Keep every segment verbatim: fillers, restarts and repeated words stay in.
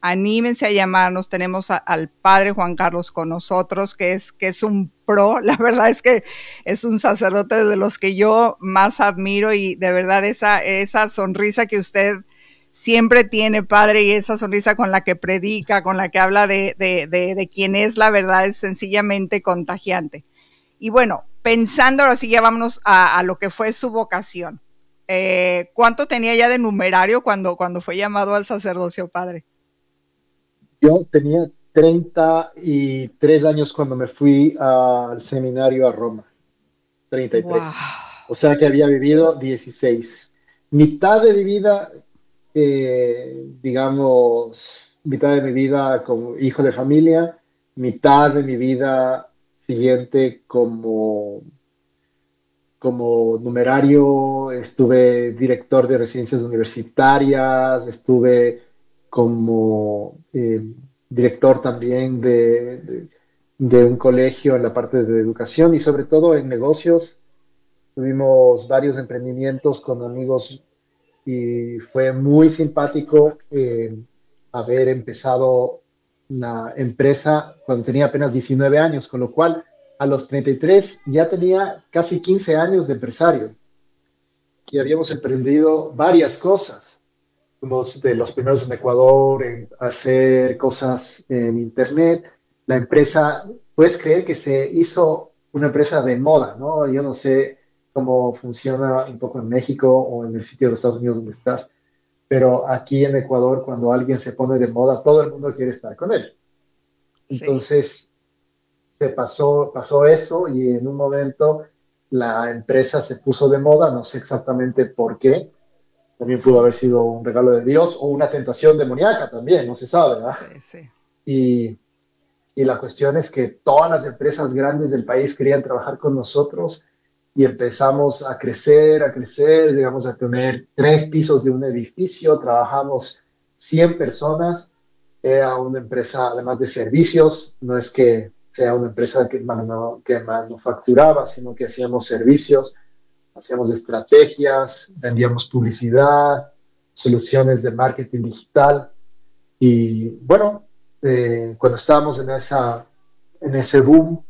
anímense a llamarnos. Tenemos a, al padre Juan Carlos con nosotros, que es, que es un pro. La verdad es que es un sacerdote de los que yo más admiro, y de verdad esa, esa sonrisa que usted siempre tiene, padre, y esa sonrisa con la que predica, con la que habla de, de, de, de quién es la verdad, es sencillamente contagiante. Y bueno, pensando, ahora sí ya vámonos a, a lo que fue su vocación. Eh, ¿Cuánto tenía ya de numerario cuando, cuando fue llamado al sacerdocio, padre? Yo tenía treinta y tres años cuando me fui al seminario a Roma, treinta y Wow. tres. O sea que había vivido dieciséis. Mitad de mi vida, eh, digamos, mitad de mi vida como hijo de familia, mitad Sí. de mi vida siguiente como, como numerario, estuve director de residencias universitarias, estuve como eh, director también de, de, de un colegio en la parte de educación y sobre todo en negocios. Tuvimos varios emprendimientos con amigos y fue muy simpático eh, haber empezado la empresa cuando tenía apenas diecinueve años, con lo cual a los treinta y tres ya tenía casi quince años de empresario y habíamos emprendido varias cosas. Fuimos de los primeros en Ecuador en hacer cosas en Internet. La empresa, puedes creer que se hizo una empresa de moda, ¿no? Yo no sé cómo funciona un poco en México o en el sitio de los Estados Unidos donde estás, pero aquí en Ecuador, cuando alguien se pone de moda, todo el mundo quiere estar con él. Sí. Entonces, se pasó, pasó eso y en un momento la empresa se puso de moda, no sé exactamente por qué, también pudo haber sido un regalo de Dios o una tentación demoníaca también, no se sabe, ¿verdad? Sí, sí. Y, y la cuestión es que todas las empresas grandes del país querían trabajar con nosotros y empezamos a crecer, a crecer, llegamos a tener tres pisos de un edificio, trabajamos cien personas, era una empresa además de servicios, no es que sea una empresa que, manu que manufacturaba, sino que hacíamos servicios, hacíamos estrategias, vendíamos publicidad, soluciones de marketing digital. Y bueno, eh, cuando estábamos en, esa, en ese boom,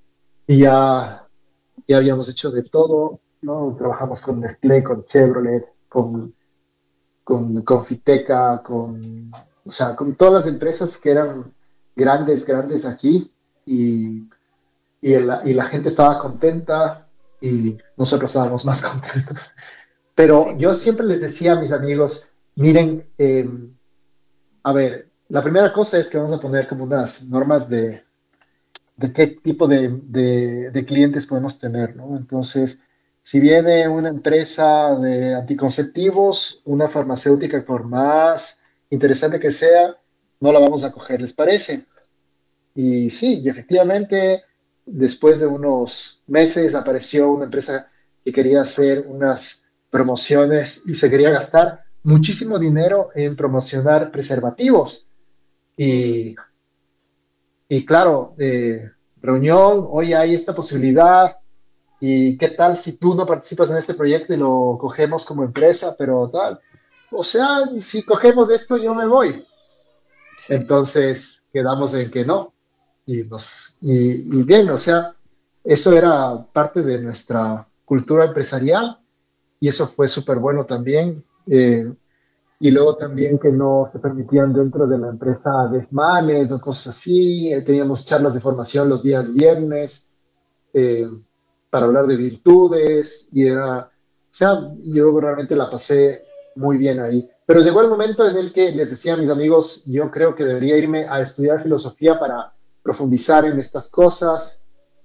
ya, ya habíamos hecho de todo, ¿no? Trabajamos con Nestlé, con Chevrolet, con, con Confiteca, con, o sea, con todas las empresas que eran grandes, grandes aquí. Y, y, el, y la gente estaba contenta y nosotros estábamos más contentos. Sí, Pero yo pues sí. siempre les decía a mis amigos, miren, eh, a ver, la primera cosa es que vamos a poner como unas normas de, de qué tipo de, de, de clientes podemos tener, ¿no? Entonces, si viene una empresa de anticonceptivos, una farmacéutica, por más interesante que sea, no la vamos a coger, ¿les parece? Y sí, y efectivamente, después de unos meses apareció una empresa que quería hacer unas promociones y se quería gastar muchísimo dinero en promocionar preservativos. Uf. Y, y claro, eh, reunión, hoy hay esta posibilidad. ¿Y qué tal si tú no participas en este proyecto y lo cogemos como empresa, pero tal? O sea, si cogemos esto, yo me voy. Sí. Entonces quedamos en que no. Y, nos, y, y bien, o sea, eso era parte de nuestra cultura empresarial y eso fue súper bueno también. Eh, y luego también que no se permitían dentro de la empresa desmanes o cosas así. Eh, teníamos charlas de formación los días viernes eh, para hablar de virtudes y era, o sea, yo realmente la pasé muy bien ahí. Pero llegó el momento en el que les decía a mis amigos, yo creo que debería irme a estudiar filosofía para profundizar en estas cosas.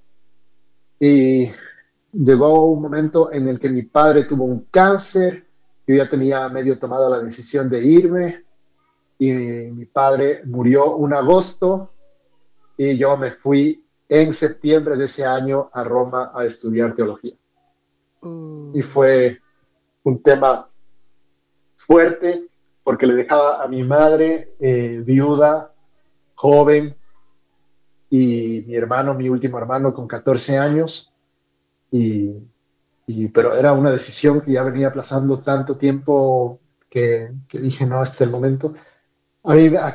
Y llegó un momento en el que mi padre tuvo un cáncer, yo ya tenía medio tomado la decisión de irme y mi padre murió un agosto y yo me fui en septiembre de ese año a Roma a estudiar teología. Y Uf. fue un tema fuerte porque le dejaba a mi madre eh, viuda, joven, y mi hermano, mi último hermano, con catorce años. Y, y, pero era una decisión que ya venía aplazando tanto tiempo que, que dije, no, este es el momento. A mí,